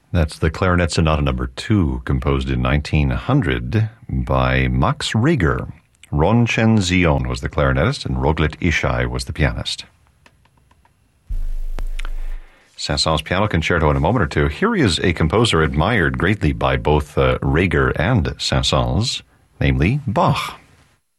That's the Clarinet Sonata No. 2, composed in 1900 by Max Reger. Ron Chen-zion was the clarinetist, and Roglet Ishai was the pianist. Saint-Saëns Piano Concerto in a moment or two. Here is a composer admired greatly by both Reger and Saint-Saëns, namely Bach.